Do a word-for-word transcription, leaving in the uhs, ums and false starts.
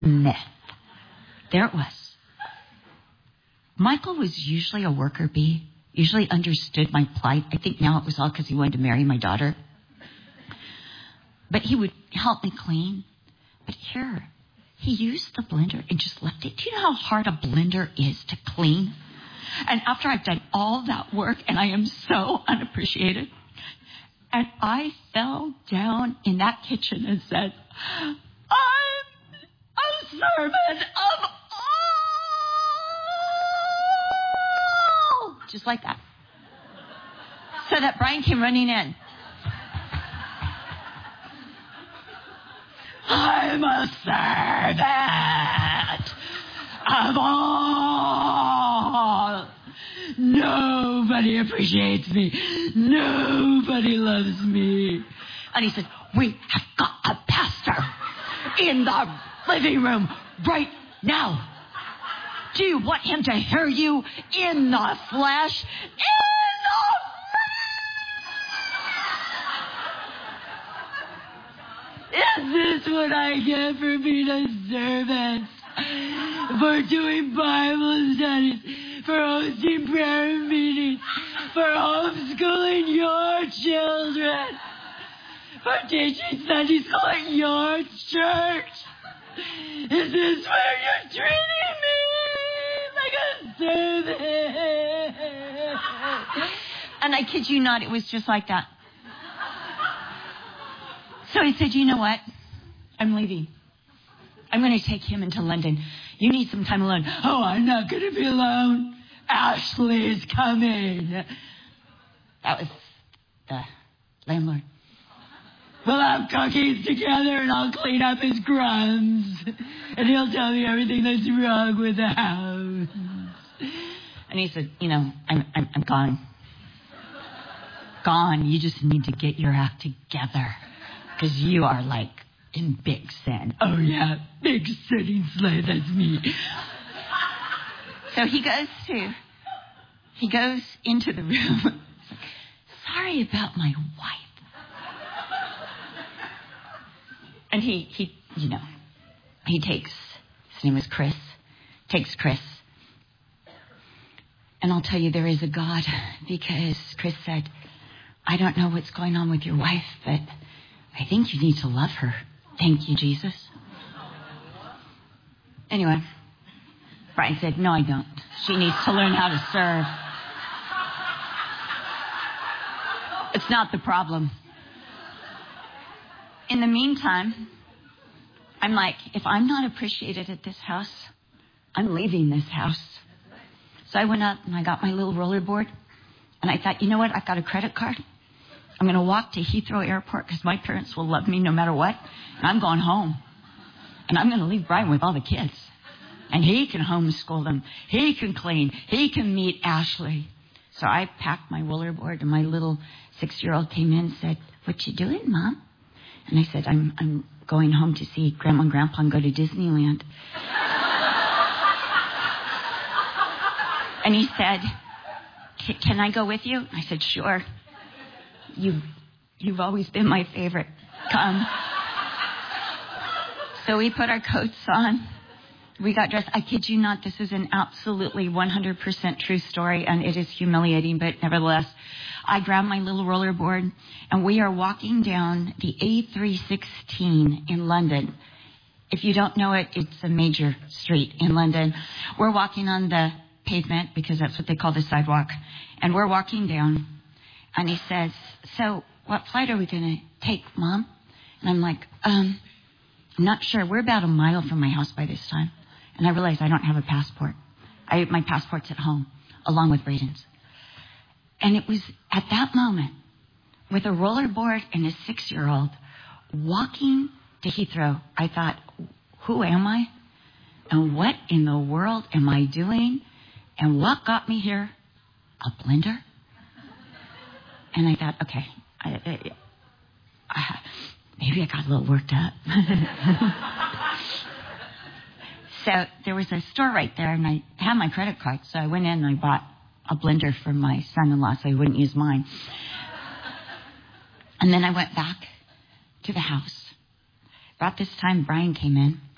myth. There it was. Michael was usually a worker bee, usually understood my plight. I think now it was all because he wanted to marry my daughter. But he would help me clean. But here, he used the blender and just left it. Do you know how hard a blender is to clean? And after I've done all that work, and I am so unappreciated, and I fell down in that kitchen and said, I'm a servant of all. Just like that. So that Brian came running in. I'm a servant of all. Nobody appreciates me. Nobody loves me. And he said, we have got a pastor in the living room right now. Do you want him to hear you in the flesh? In the flesh! Is this what I get for being a servant? For doing Bible studies? For hosting prayer meetings? For homeschooling your children? For teaching Sunday school at your church? Is this where you're treating me like a servant? And I kid you not, it was just like that. So he said, you know what? I'm leaving. I'm going to take him into London. You need some time alone. Oh, I'm not going to be alone. Ashley is coming. That was the landlord. We'll have cookies together and I'll clean up his crumbs. And he'll tell me everything that's wrong with the house. And he said, you know, I'm, I'm, I'm gone. Gone. You just need to get your act together. Because you are like in big sin. Oh, yeah, big sinning slave, that's me. So he goes to, he goes into the room. He's like, sorry about my wife. And he, he, you know, he takes, his name is Chris, takes Chris. And I'll tell you, there is a God, because Chris said, I don't know what's going on with your wife, but I think you need to love her. Thank you, Jesus. Anyway, Brian said, no, I don't. She needs to learn how to serve. It's not the problem. In the meantime, I'm like, if I'm not appreciated at this house, I'm leaving this house. So I went up and I got my little rollerboard. And I thought, you know what? I've got a credit card. I'm going to walk to Heathrow Airport because my parents will love me no matter what. And I'm going home. And I'm going to leave Brian with all the kids. And he can homeschool them. He can clean. He can meet Ashley. So I packed my rollerboard and my little six-year-old came in and said, what you doing, Mom? And I said, I'm, I'm going home to see Grandma and Grandpa and go to Disneyland. And he said, can I go with you? I said, sure. You've, you've always been my favorite. Come. So we put our coats on. We got dressed. I kid you not, this is an absolutely one hundred percent true story, and it is humiliating, but nevertheless, I grabbed my little rollerboard, and we are walking down the A three sixteen in London. If you don't know it, it's a major street in London. We're walking on the pavement, because that's what they call the sidewalk, and we're walking down, and he says, so what flight are we going to take, Mom? And I'm like, um, I'm not sure. We're about a mile from my house by this time. And I realized I don't have a passport. I, my passport's at home, along with Braden's. And it was at that moment, with a rollerboard and a six-year-old, walking to Heathrow, I thought, who am I? And what in the world am I doing? And what got me here? A blender? And I thought, okay, I, I, I, maybe I got a little worked up. So there was a store right there, and I had my credit card. So I went in and I bought a blender for my son-in-law so he wouldn't use mine. And then I went back to the house. About this time, Brian came in.